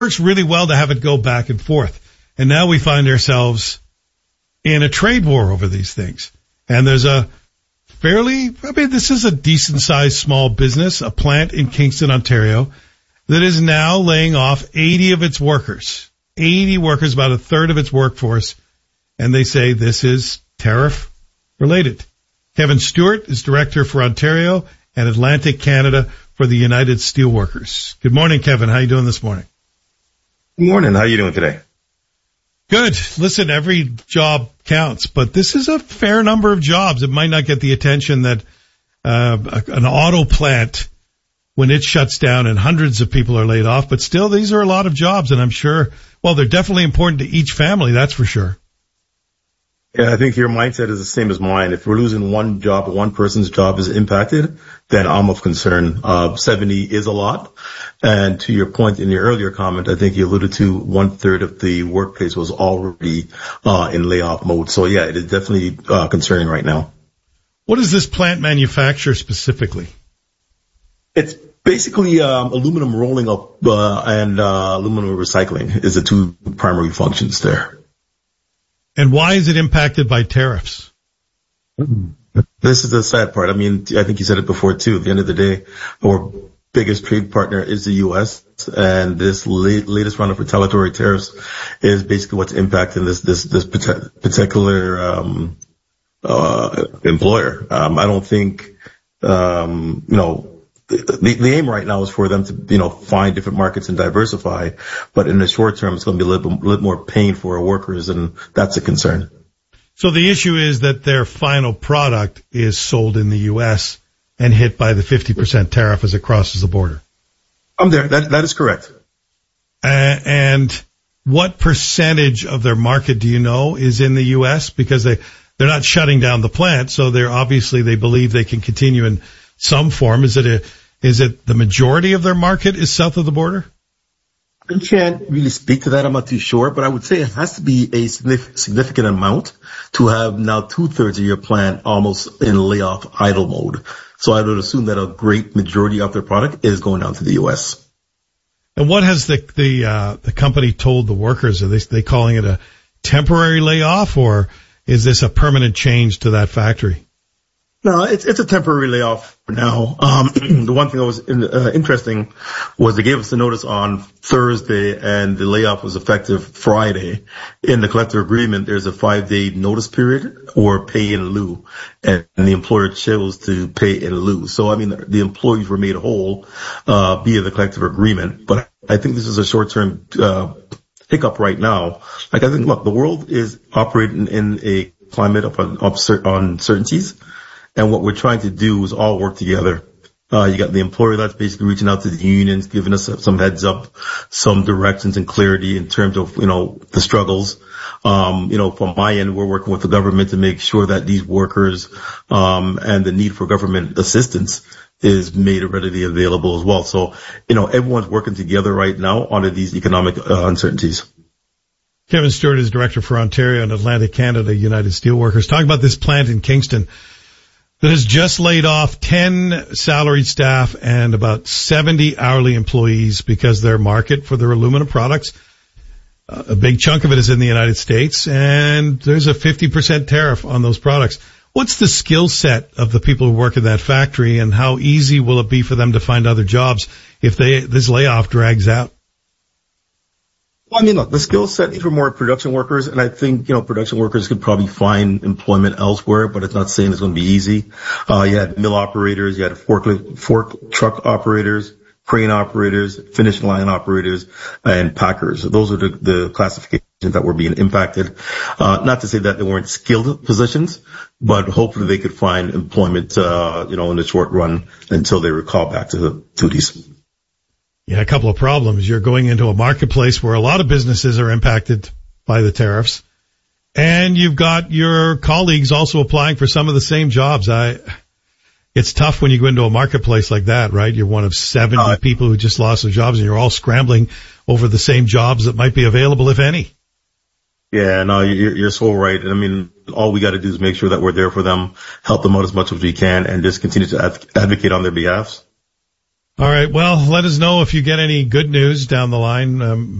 works really well to have it go back and forth. And now we find ourselves in a trade war over these things. And there's this is a decent sized small business, a plant in Kingston, Ontario, that is now laying off 80 of its workers. 80 workers, about a third of its workforce. And they say this is tariff related. Kevin Stewart is director for Ontario and Atlantic Canada for the United Steelworkers. Good morning, Kevin. How are you doing this morning? Good morning. How are you doing today? Good. Listen, every job counts, but this is a fair number of jobs. It might not get the attention that an auto plant, when it shuts down and hundreds of people are laid off, but still these are a lot of jobs, and I'm sure, well, they're definitely important to each family, that's for sure. Yeah, I think your mindset is the same as mine. If we're losing one job, one person's job is impacted, then I'm of concern. 70 is a lot. And to your point in your earlier comment, I think you alluded to 1/3 of the workplace was already in layoff mode. So yeah, it is definitely concerning right now. What does this plant manufacture specifically? It's basically aluminum rolling up and aluminum recycling is the two primary functions there. And why is it impacted by tariffs? This is the sad part. I mean, I think you said it before too. At the end of the day, our biggest trade partner is the U.S. and this latest round of retaliatory tariffs is basically what's impacting this particular employer. I don't think the aim right now is for them to, find different markets and diversify. But in the short term, it's going to be a little more pain for our workers, and that's a concern. So the issue is that their final product is sold in the U.S. and hit by the 50% tariff as it crosses the border. I'm there. That is correct. And what percentage of their market do you know is in the U.S.? Because they're not shutting down the plant, so they believe they can continue in some form. Is it the majority of their market is south of the border? I can't really speak to that. I'm not too sure, but I would say it has to be a significant amount to have now 2/3 of your plant almost in layoff idle mode. So I would assume that a great majority of their product is going down to the U.S. And what has the company told the workers? Are they calling it a temporary layoff, or is this a permanent change to that factory? No, it's a temporary layoff for now. The one thing that was interesting was they gave us the notice on Thursday and the layoff was effective Friday. In the collective agreement, there's a 5-day notice period or pay in lieu, and the employer chose to pay in lieu. So, I mean, the employees were made whole via the collective agreement, but I think this is a short-term hiccup right now. Like, I think, look, the world is operating in a climate of uncertainties. And what we're trying to do is all work together. You got the employer that's basically reaching out to the unions, giving us some heads up, some directions and clarity in terms of, the struggles. From my end, we're working with the government to make sure that these workers, and the need for government assistance is made readily available as well. So, everyone's working together right now under these economic uncertainties. Kevin Stewart is director for Ontario and Atlantic Canada United Steelworkers. Talking about this plant in Kingston that has just laid off 10 salaried staff and about 70 hourly employees because their market for their aluminum products, a big chunk of it is in the United States, and there's a 50% tariff on those products. What's the skill set of the people who work in that factory, and how easy will it be for them to find other jobs if this layoff drags out? Well, I mean, look, the skill set is for more production workers, and I think, production workers could probably find employment elsewhere, but it's not saying it's going to be easy. You had mill operators, you had fork truck operators, crane operators, finish line operators, and packers. Those are the classifications that were being impacted. Not to say that they weren't skilled positions, but hopefully they could find employment, in the short run until they were called back to the duties. Yeah, a couple of problems. You're going into a marketplace where a lot of businesses are impacted by the tariffs, and you've got your colleagues also applying for some of the same jobs. It's tough when you go into a marketplace like that, right? You're one of 70 people who just lost their jobs, and you're all scrambling over the same jobs that might be available, if any. Yeah, no, you're so right. I mean, all we got to do is make sure that we're there for them, help them out as much as we can, and just continue to advocate on their behalfs. All right. Well, let us know if you get any good news down the line.